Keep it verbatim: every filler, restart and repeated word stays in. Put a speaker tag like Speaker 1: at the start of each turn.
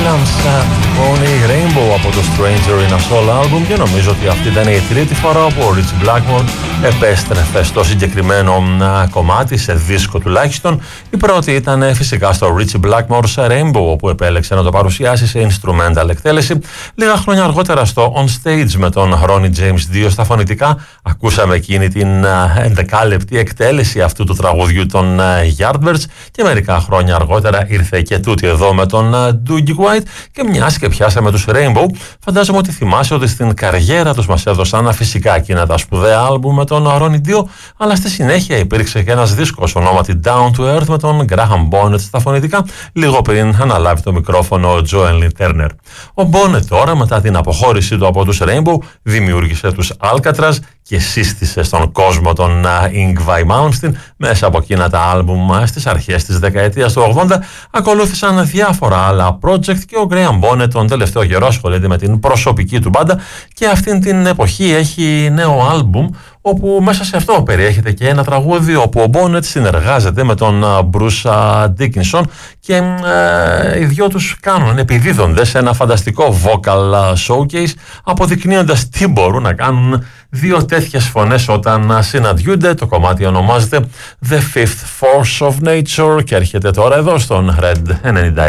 Speaker 1: Williams, λοιπόν, η Rainbow από το Stranger in a Soul album, και νομίζω ότι αυτή ήταν η τρίτη φορά που ο Ritchie Blackmore επέστρεφε στο συγκεκριμένο κομμάτι, σε δίσκο τουλάχιστον. Η πρώτη ήταν φυσικά στο Ritchie Blackmore's Rainbow, όπου επέλεξε να το παρουσιάσει σε instrumental εκτέλεση. Λίγα χρόνια αργότερα στο On Stage με τον Ronnie James δύο στα φωνητικά ακούσαμε εκείνη την ενδεκάλεπτη εκτέλεση αυτού του τραγουδιού των Yardbirds, και μερικά χρόνια αργότερα ήρθε και τούτη εδώ με τον Dougie White. Και μιας και πιάσαμε τους Rainbow, φαντάζομαι ότι θυμάσαι ότι στην καριέρα τους μας έδωσαν φυσικά εκείνα τα σπουδαία άλμπουμ με τον Ronnie δύο, αλλά στη συνέχεια υπήρξε και ένας δίσκος ονόματι Down to Earth με τον Graham Bonnet στα φωνητικά, λίγο πριν αναλάβει το μικρόφωνο ο Joel Lee Turner. Ο Bonnet τώρα, μετά την αποχώρησή του από τους Rainbow, δημιούργησε τους Alcatraz και σύστησε στον κόσμο τον Yngwie Malmsteen μέσα από εκείνα τα άλμπουμ στις αρχές της δεκαετίας του ογδόντα. Ακολούθησαν διάφορα άλλα project και ο Graham Bonnet τον τελευταίο καιρό ασχολείται με την προσωπική του μπάντα, και αυτήν την εποχή έχει νέο άλμπουμ όπου μέσα σε αυτό περιέχεται και ένα τραγούδι όπου ο Bonnet συνεργάζεται με τον Bruce Dickinson, και ε, οι δυο τους κάνουν, επιδίδονται σε ένα φανταστικό vocal showcase, αποδεικνύοντας τι μπορούν να κάνουν δύο τέτοιες φωνές όταν συναντιούνται. Το κομμάτι ονομάζεται The Fifth Force of Nature και έρχεται τώρα εδώ στον Red ενενήντα